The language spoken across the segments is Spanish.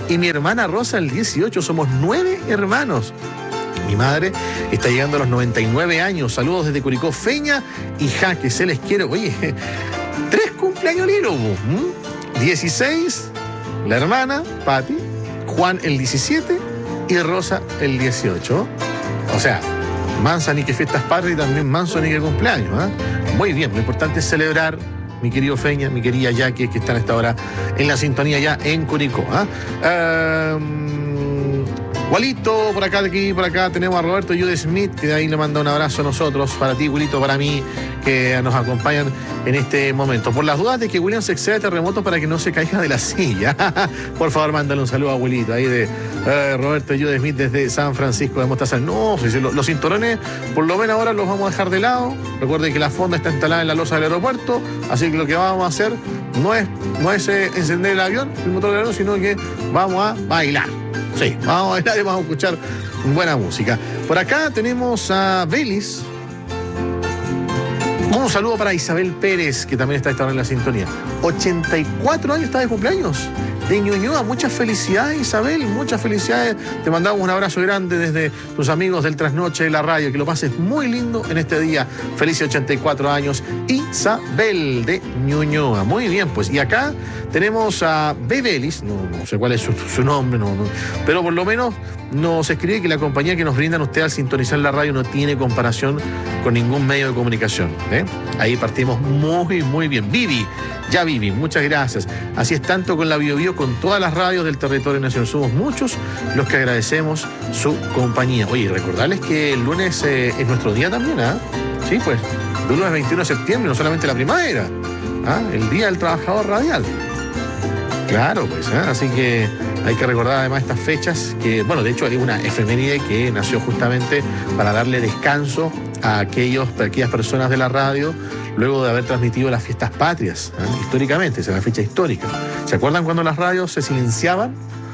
y mi hermana Rosa el 18. Somos 9 hermanos. Mi madre está llegando a los 99 años. Saludos desde Curicó, Feña y Jaque. Se les quiere. Oye, 3 cumpleaños Lilo. 16, la hermana, Pati, Juan el 17 y Rosa el 18. O sea, mansa ni que fiestas patrias y también manso ni que cumpleaños. Muy bien, lo importante es celebrar, mi querido Feña, mi querida Jackie, que están a esta hora en la sintonía ya en Curicó. Walito, por acá tenemos a Roberto Jude Smith, que de ahí le manda un abrazo a nosotros, para ti, Wilito, para mí, que nos acompañan en este momento. Por las dudas de que William se excede terremoto para que no se caiga de la silla, por favor, mándale un saludo a Wilito, ahí de Roberto Jude Smith desde San Francisco de Mostazal. No, los cinturones, por lo menos ahora los vamos a dejar de lado. Recuerden que la fonda está instalada en la losa del aeropuerto, así que lo que vamos a hacer no es encender el avión, el motor del avión, sino que vamos a bailar. Sí, vamos a bailar y vamos a escuchar buena música. Por acá tenemos a Belis. Un saludo para Isabel Pérez, que también está esta hora en la sintonía. 84 años está de cumpleaños. De Ñuñoa, muchas felicidades, Isabel, muchas felicidades. Te mandamos un abrazo grande desde tus amigos del Trasnoche de la Radio. Que lo pases muy lindo en este día. Feliz 84 años, Isabel de Ñuñoa. Muy bien, pues. Y acá tenemos a Bebelis, no sé cuál es su nombre, pero por lo menos nos escribe que la compañía que nos brindan ustedes al sintonizar la radio no tiene comparación con ningún medio de comunicación. Ahí partimos muy bien. Vivi, muchas gracias. Así es tanto con la BioBio, con todas las radios del territorio nacional. Somos muchos los que agradecemos su compañía. Oye, recordarles que el lunes es nuestro día también, Sí, pues, el lunes 21 de septiembre, no solamente la primavera, el Día del Trabajador Radial. Claro, pues, así que hay que recordar además estas fechas que, bueno, de hecho hay una efeméride que nació justamente para darle descanso a aquellas personas de la radio luego de haber transmitido las fiestas patrias, históricamente, esa es la fecha histórica. ¿Se acuerdan cuando las radios se silenciaban?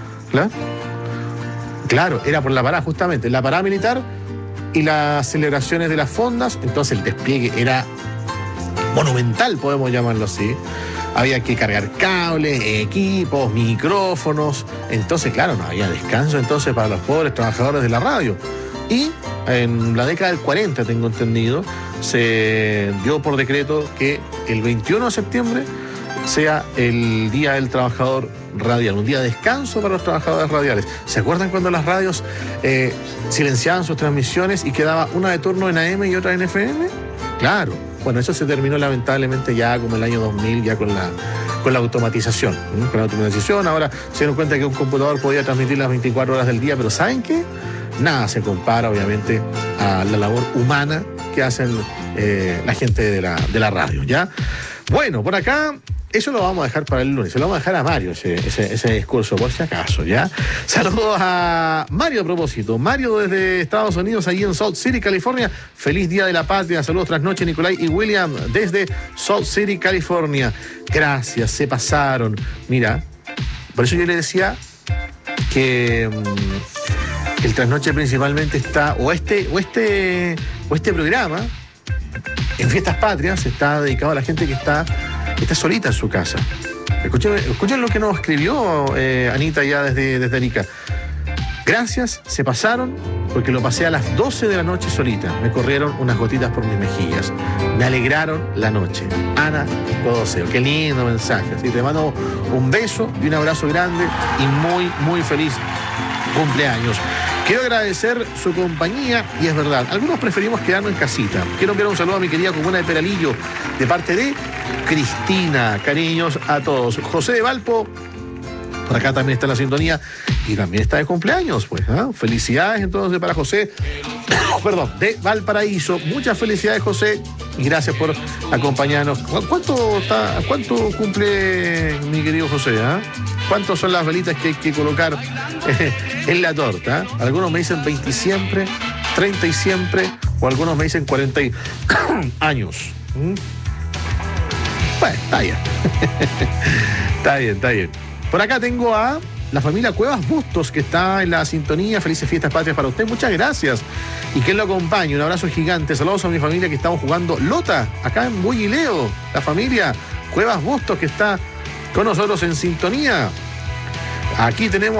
Claro, era por la parada, justamente, la parada militar y las celebraciones de las fondas, entonces el despliegue era monumental, podemos llamarlo así. Había que cargar cables, equipos, micrófonos. Entonces, claro, no había descanso entonces para los pobres trabajadores de la radio. Y en la década del 40, tengo entendido, se dio por decreto que el 21 de septiembre sea el Día del Trabajador Radial, un día de descanso para los trabajadores radiales. ¿Se acuerdan cuando las radios silenciaban sus transmisiones y quedaba una de turno en AM y otra en FM? Claro. Bueno, eso se terminó lamentablemente ya como el año 2000, ya con la automatización. Con la automatización, ahora se dieron cuenta que un computador podía transmitir las 24 horas del día, pero ¿saben qué? Nada se compara, obviamente, a la labor humana que hacen la gente de la radio, ¿ya? Bueno, por acá, eso lo vamos a dejar para el lunes, se lo vamos a dejar a Mario, ese discurso, por si acaso, ¿ya? Saludos a Mario a propósito. Mario desde Estados Unidos, allí en Salt City, California. Feliz Día de la Patria. Saludos Trasnoche, Nicolai y William, desde Salt City, California. Gracias, se pasaron. Mira, por eso yo le decía que el Trasnoche principalmente está, o este programa, en Fiestas Patrias, está dedicado a la gente que está solita en su casa. Escuchen lo que nos escribió Anita ya desde Arica. Gracias, se pasaron, porque lo pasé a las 12 de la noche solita. Me corrieron unas gotitas por mis mejillas. Me alegraron la noche. Ana Codoseo. Qué lindo mensaje. Así te mando un beso y un abrazo grande y muy feliz cumpleaños. Quiero agradecer su compañía y es verdad, algunos preferimos quedarnos en casita. Quiero enviar un saludo a mi querida comuna de Peralillo de parte de Cristina. Cariños a todos. José de Valpo, por acá también está en la sintonía y también está de cumpleaños, pues. Felicidades entonces para José, de Valparaíso. Muchas felicidades, José, y gracias por acompañarnos. ¿Cuánto cumple mi querido José? ¿Cuántas son las velitas que hay que colocar en la torta? Algunos me dicen 20 siempre, 30 y siempre, o algunos me dicen 40 años. Bueno, está bien. Está bien. Por acá tengo a la familia Cuevas Bustos, que está en la sintonía. Felices Fiestas Patrias para usted. Muchas gracias. Y que él lo acompañe. Un abrazo gigante. Saludos a mi familia que estamos jugando Lota, acá en Bullileo. La familia Cuevas Bustos que está con nosotros en sintonía. Aquí tenemos